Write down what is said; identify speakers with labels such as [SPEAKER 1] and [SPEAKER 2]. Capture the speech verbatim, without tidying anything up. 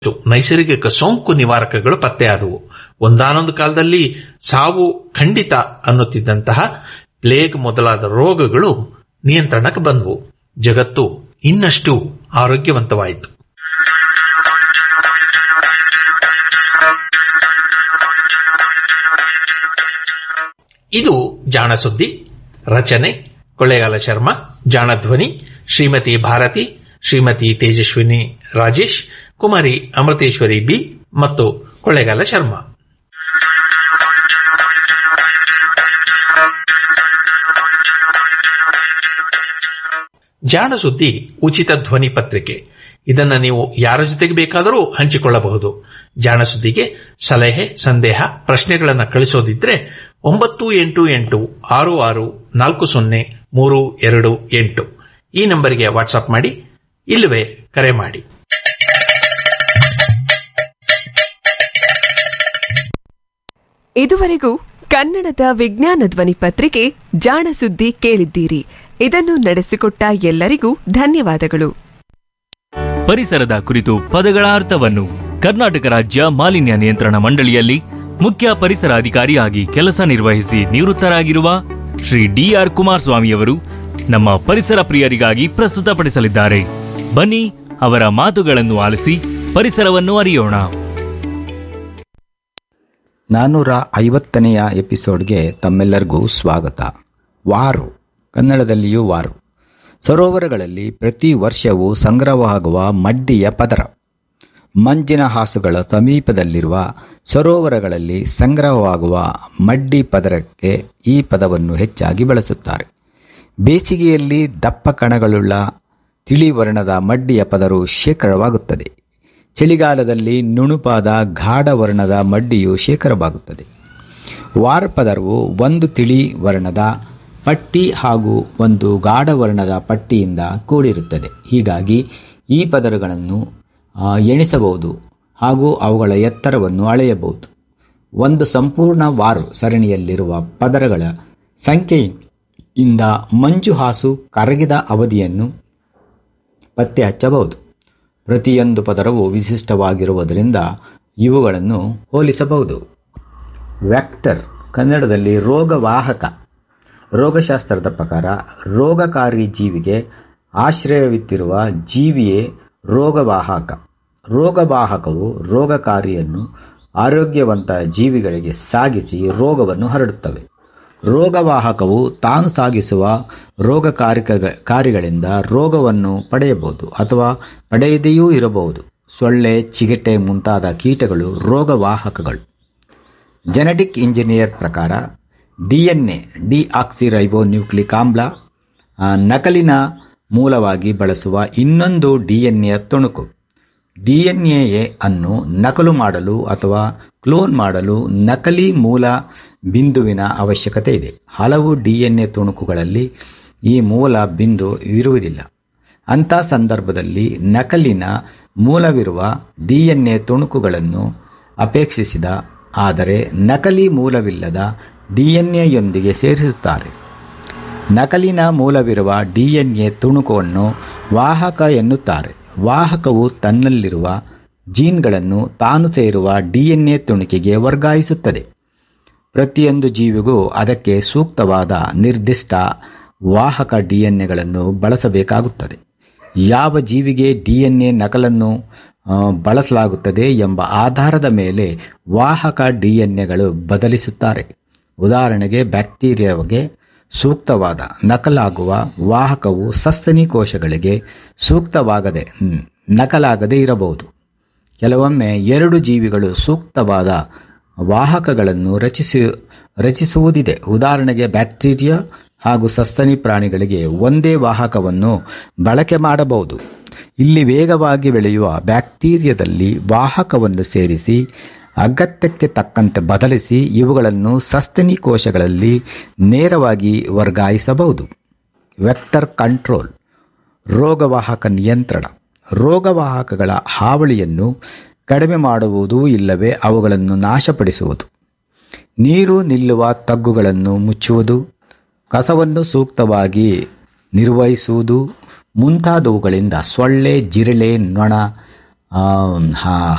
[SPEAKER 1] ನೈಸರ್ಗಿಕ ಸೋಂಕು ನಿವಾರಕಗಳು ಪತ್ತೆಯಾದವು. ಒಂದಾನೊಂದು ಕಾಲದಲ್ಲಿ ಸಾವು ಖಂಡಿತ ಅನ್ನುತ್ತಿದ್ದಂತಹ ಪ್ಲೇಗ್ ಮೊದಲಾದ ರೋಗಗಳು ನಿಯಂತ್ರಣಕ್ಕೆ ಬಂದವು. ಜಗತ್ತು ಇನ್ನಷ್ಟು ಆರೋಗ್ಯವಂತವಾಯಿತು. ಇದು ಜಾಣ ಸುದ್ದಿ. ರಚನೆ ಕೊಳ್ಳೇಗಾಲ ಶರ್ಮಾ. ಜಾಣ ಧ್ವನಿ ಶ್ರೀಮತಿ ಭಾರತಿ, ಶ್ರೀಮತಿ ತೇಜಸ್ವಿನಿ ರಾಜೇಶ್, ಕುಮಾರಿ ಅಮೃತೇಶ್ವರಿ ಬಿ ಮತ್ತು ಕೊಳ್ಳೇಗಾಲ ಶರ್ಮಾ. ಜಾಣ ಸುದ್ದಿ ಉಚಿತ ಧ್ವನಿ ಪತ್ರಿಕೆ. ಇದನ್ನು ನೀವು ಯಾರ ಜೊತೆಗೆ ಬೇಕಾದರೂ ಹಂಚಿಕೊಳ್ಳಬಹುದು. ಜಾಣ ಸುದ್ದಿಗೆ ಸಲಹೆ, ಸಂದೇಹ, ಪ್ರಶ್ನೆಗಳನ್ನು ಕಳಿಸೋದಿದ್ರೆ ಒಂಬತ್ತು ಎಂಟು ಎಂಟು ಆರು ಆರು ನಾಲ್ಕು ಸೊನ್ನೆ ಮೂರು ಎರಡು ಎಂಟು ಈ ನಂಬರಿಗೆ ವಾಟ್ಸ್ಆಪ್ ಮಾಡಿ, ಇಲ್ಲವೇ ಕರೆ ಮಾಡಿ.
[SPEAKER 2] ಇದುವರೆಗೂ ಕನ್ನಡದ ವಿಜ್ಞಾನ ಧ್ವನಿ ಪತ್ರಿಕೆ ಜಾಣ ಸುದ್ದಿ ಕೇಳಿದ್ದೀರಿ. ಇದನ್ನು ನಡೆಸಿಕೊಟ್ಟ ಎಲ್ಲರಿಗೂ ಧನ್ಯವಾದಗಳು.
[SPEAKER 3] ಪರಿಸರದ ಕುರಿತು ಪದಗಳ ಅರ್ಥವನ್ನು ಕರ್ನಾಟಕ ರಾಜ್ಯ ಮಾಲಿನ್ಯ ನಿಯಂತ್ರಣ ಮಂಡಳಿಯಲ್ಲಿ ಮುಖ್ಯ ಪರಿಸರ ಅಧಿಕಾರಿಯಾಗಿ ಕೆಲಸ ನಿರ್ವಹಿಸಿ ನಿವೃತ್ತರಾಗಿರುವ ಶ್ರೀ ಡಿ ಆರ್ ಕುಮಾರಸ್ವಾಮಿಯವರು ನಮ್ಮ ಪರಿಸರ ಪ್ರಿಯರಿಗಾಗಿ ಪ್ರಸ್ತುತಪಡಿಸಲಿದ್ದಾರೆ. ಬನ್ನಿ ಅವರ ಮಾತುಗಳನ್ನು ಆಲಿಸಿ ಪರಿಸರವನ್ನು ಅರಿಯೋಣ.
[SPEAKER 4] ನಾನ್ನೂರ ಐವತ್ತನೆಯ ಎಪಿಸೋಡ್ಗೆ ತಮ್ಮೆಲ್ಲರಿಗೂ ಸ್ವಾಗತ. ವಾರು, ಕನ್ನಡದಲ್ಲಿಯೂ ವಾರು. ಸರೋವರಗಳಲ್ಲಿ ಪ್ರತಿ ವರ್ಷವೂ ಸಂಗ್ರಹವಾಗುವ ಮಡ್ಡಿಯ ಪದರ. ಮಂಜಿನ ಹಾಸುಗಳ ಸಮೀಪದಲ್ಲಿರುವ ಸರೋವರಗಳಲ್ಲಿ ಸಂಗ್ರಹವಾಗುವ ಮಡ್ಡಿ ಪದರಕ್ಕೆ ಈ ಪದವನ್ನು ಹೆಚ್ಚಾಗಿ ಬಳಸುತ್ತಾರೆ. ಬೇಸಿಗೆಯಲ್ಲಿ ದಪ್ಪ ಕಣಗಳುಳ್ಳ ತಿಳಿ ವರ್ಣದ ಮಡ್ಡಿಯ ಪದರವು ಶೇಖರವಾಗುತ್ತದೆ. ಚಳಿಗಾಲದಲ್ಲಿ ನುಣುಪಾದ ಗಾಢ ವರ್ಣದ ಮಡ್ಡಿಯು ಶೇಖರವಾಗುತ್ತದೆ. ವಾರ ಪದರವು ಒಂದು ತಿಳಿ ವರ್ಣದ ಪಟ್ಟಿ ಹಾಗೂ ಒಂದು ಗಾಢ ವರ್ಣದ ಪಟ್ಟಿಯಿಂದ ಕೂಡಿರುತ್ತದೆ. ಹೀಗಾಗಿ ಈ ಪದರಗಳನ್ನು ಎಣಿಸಬಹುದು ಹಾಗೂ ಅವುಗಳ ಎತ್ತರವನ್ನು ಅಳೆಯಬಹುದು. ಒಂದು ಸಂಪೂರ್ಣ ವಾರು ಸರಣಿಯಲ್ಲಿರುವ ಪದರಗಳ ಸಂಖ್ಯೆಯಿಂದ ಮಂಜುಹಾಸು ಕರಗಿದ ಅವಧಿಯನ್ನು ಪತ್ತೆ ಹಚ್ಚಬಹುದು. ಪ್ರತಿಯೊಂದು ಪದರವು ವಿಶಿಷ್ಟವಾಗಿರುವುದರಿಂದ ಇವುಗಳನ್ನು ಹೋಲಿಸಬಹುದು. ವೆಕ್ಟರ್, ಕನ್ನಡದಲ್ಲಿ ರೋಗವಾಹಕ. ರೋಗಶಾಸ್ತ್ರದ ಪ್ರಕಾರ ರೋಗಕಾರಿ ಜೀವಿಗೆ ಆಶ್ರಯವಿತ್ತಿರುವ ಜೀವಿಯೇ ರೋಗವಾಹಕ. ರೋಗವಾಹಕವು ರೋಗಕಾರಿಯನ್ನು ಆರೋಗ್ಯವಂತ ಜೀವಿಗಳಿಗೆ ಸಾಗಿಸಿ ರೋಗವನ್ನು ಹರಡುತ್ತವೆ. ರೋಗವಾಹಕವು ತಾನು ಸಾಗಿಸುವ ರೋಗಕಾರಿಕ ಕಾರಿಗಳಿಂದ ರೋಗವನ್ನು ಪಡೆಯಬಹುದು ಅಥವಾ ಪಡೆಯದೆಯೂ ಇರಬಹುದು. ಸೊಳ್ಳೆ, ಚಿಗಟೆ ಮುಂತಾದ ಕೀಟಗಳು ರೋಗವಾಹಕಗಳು. ಜೆನೆಟಿಕ್ ಇಂಜಿನಿಯರ್ ಪ್ರಕಾರ ಡಿಎನ್ಎ ಡಿಆಕ್ಸಿರೈಬೋನ್ಯೂಕ್ಲಿಕ್ ಆಮ್ಲ ನಕಲಿನ ಮೂಲವಾಗಿ ಬಳಸುವ ಇನ್ನೊಂದು ಡಿಎನ್ಎ ತುಣುಕು. ಡಿಎನ್ಎ ಅನ್ನು ನಕಲು ಮಾಡಲು ಅಥವಾ ಕ್ಲೋನ್ ಮಾಡಲು ನಕಲಿ ಮೂಲ ಬಿಂದುವಿನ ಅವಶ್ಯಕತೆ ಇದೆ. ಹಲವು ಡಿಎನ್ಎ ತುಣುಕುಗಳಲ್ಲಿ ಈ ಮೂಲ ಬಿಂದು ಇರುವುದಿಲ್ಲ. ಅಂಥ ಸಂದರ್ಭದಲ್ಲಿ ನಕಲಿನ ಮೂಲವಿರುವ ಡಿಎನ್ಎ ತುಣುಕುಗಳನ್ನು ಅಪೇಕ್ಷಿಸಿದ ಆದರೆ ನಕಲಿ ಮೂಲವಿಲ್ಲದ ಡಿಎನ್ಎಯೊಂದಿಗೆ ಸೇರಿಸುತ್ತಾರೆ. ನಕಲಿನ ಮೂಲವಿರುವ ಡಿಎನ್ಎ ತುಣುಕನ್ನು ವಾಹಕ ಎನ್ನುತ್ತಾರೆ. ವಾಹಕವು ತನ್ನಲ್ಲಿರುವ ಜೀನ್ಗಳನ್ನು ತಾನು ಸೇರುವ ಡಿಎನ್ಎ ತುಣುಕಿಗೆ ವರ್ಗಾಯಿಸುತ್ತದೆ. ಪ್ರತಿಯೊಂದು ಜೀವಿಗೂ ಅದಕ್ಕೆ ಸೂಕ್ತವಾದ ನಿರ್ದಿಷ್ಟ ವಾಹಕ ಡಿಎನ್ಎಗಳನ್ನು ಬಳಸಬೇಕಾಗುತ್ತದೆ. ಯಾವ ಜೀವಿಗೆ ಡಿಎನ್ಎ ನಕಲನ್ನು ಬಳಸಲಾಗುತ್ತದೆ ಎಂಬ ಆಧಾರದ ಮೇಲೆ ವಾಹಕ ಡಿಎನ್ಎಗಳು ಬದಲಿಸುತ್ತಾರೆ. ಉದಾಹರಣೆಗೆ ಬ್ಯಾಕ್ಟೀರಿಯಾಗೆ ಸೂಕ್ತವಾದ ನಕಲಾಗುವ ವಾಹಕವು ಸಸ್ತನಿ ಕೋಶಗಳಿಗೆ ಸೂಕ್ತವಾಗದೆ ನಕಲಾಗದೇ ಇರಬಹುದು. ಕೆಲವೊಮ್ಮೆ ಎರಡು ಜೀವಿಗಳು ಸೂಕ್ತವಾದ ವಾಹಕಗಳನ್ನು ರಚಿಸಿ ರಚಿಸುವುದಿದೆ. ಉದಾಹರಣೆಗೆ ಬ್ಯಾಕ್ಟೀರಿಯಾ ಹಾಗೂ ಸಸ್ತನಿ ಪ್ರಾಣಿಗಳಿಗೆ ಒಂದೇ ವಾಹಕವನ್ನು ಬಳಕೆ ಮಾಡಬಹುದು. ಇಲ್ಲಿ ವೇಗವಾಗಿ ಬೆಳೆಯುವ ಬ್ಯಾಕ್ಟೀರಿಯಾದಲ್ಲಿ ವಾಹಕವನ್ನು ಸೇರಿಸಿ ಅಗತ್ಯಕ್ಕೆ ತಕ್ಕಂತೆ ಬದಲಿಸಿ ಇವುಗಳನ್ನು ಸಸ್ತನಿ ಕೋಶಗಳಲ್ಲಿ ನೇರವಾಗಿ ವರ್ಗಾಯಿಸಬಹುದು. ವೆಕ್ಟರ್ ಕಂಟ್ರೋಲ್, ರೋಗವಾಹಕ ನಿಯಂತ್ರಣ. ರೋಗವಾಹಕಗಳ ಹಾವಳಿಯನ್ನು ಕಡಿಮೆ ಮಾಡುವುದು ಇಲ್ಲವೇ ಅವುಗಳನ್ನು ನಾಶಪಡಿಸುವುದು. ನೀರು ನಿಲ್ಲುವ ತಗ್ಗುಗಳನ್ನು ಮುಚ್ಚುವುದು, ಕಸವನ್ನು ಸೂಕ್ತವಾಗಿ ನಿರ್ವಹಿಸುವುದು ಮುಂತಾದವುಗಳಿಂದ ಸೊಳ್ಳೆ, ಜಿರಳೆ, ನೊಣ,